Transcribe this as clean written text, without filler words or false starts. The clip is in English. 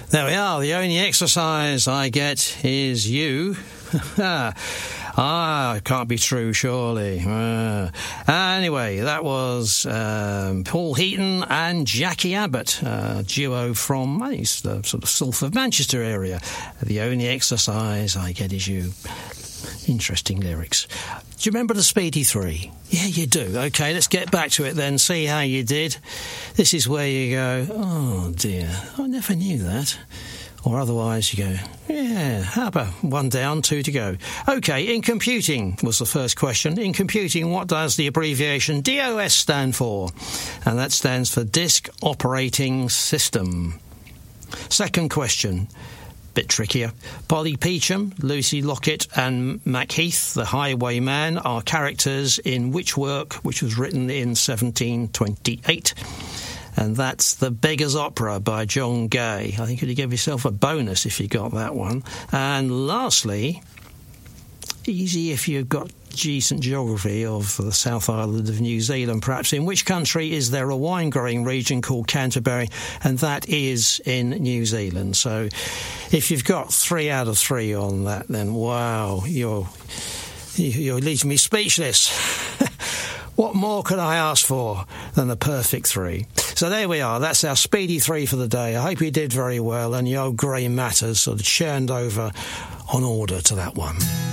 There we are. The only exercise I get is you. It can't be true, surely. Anyway, that was Paul Heaton and Jackie Abbott, a duo from, I think it's the sort of Salford, Manchester area. The only exercise I get is you. Interesting lyrics. Do you remember the Speedy 3? Yeah, you do. OK, let's get back to it then, see how you did. This is where you go, oh dear, I never knew that. Or otherwise you go, yeah, how about 1 down, 2 to go. OK, in computing was the first question. In computing, what does the abbreviation DOS stand for? And that stands for Disk Operating System. Second question, bit trickier. Polly Peachum, Lucy Lockett and Macheath, the Highwayman, are characters in which work which was written in 1728? And that's The Beggar's Opera by John Gay. I think you'd give yourself a bonus if you got that one. And lastly, easy if you've got decent geography of the South Island of New Zealand, perhaps. In which country is there a wine-growing region called Canterbury? And that is in New Zealand. So if you've got 3 out of 3 on that, then wow, you're leaving me speechless. What more could I ask for than the perfect 3? So there we are. That's our Speedy 3 for the day. I hope you did very well, and your old grey matters sort of churned over on order to that one.